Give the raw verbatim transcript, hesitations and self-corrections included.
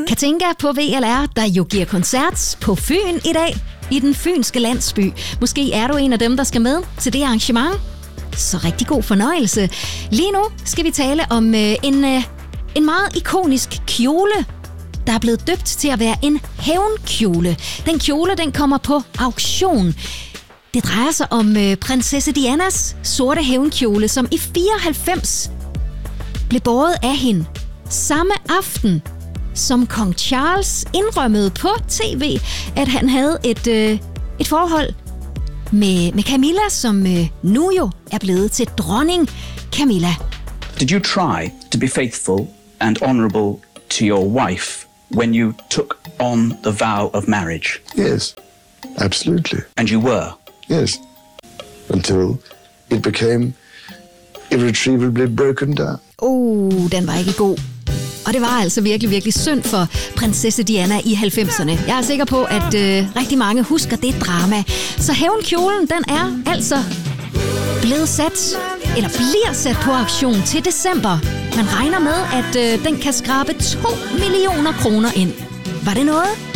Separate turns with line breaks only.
Katinka på V L R, der jo giver koncert på Fyn i dag, i den fynske landsby. Måske er du en af dem, der skal med til det arrangement. Så rigtig god fornøjelse. Lige nu skal vi tale om øh, en, øh, en meget ikonisk kjole, der er blevet døbt til at være en hævnkjole. Den kjole, den kommer på auktion. Det drejer sig om øh, prinsesse Dianas sorte hævnkjole, som i fireoghalvfems blev båret af hende samme aften, som kong Charles indrømmede på tv, at han havde et, øh, et forhold med, med Camilla, som øh, nu jo er blevet til dronning Camilla.
Did you try to be faithful and honorable to your wife when you took on the vow of marriage?
Yes, absolutely.
And you were?
Yes, until it became irretrievably broken down.
Uh, den var ikke god. Og det var altså virkelig, virkelig synd for prinsesse Diana i halvfemserne. Jeg er sikker på, at øh, rigtig mange husker det drama. Så hævnkjolen, den er altså blevet sat, eller bliver sat på auktion til december. Man regner med, at øh, den kan skrabe to millioner kroner ind. Var det noget?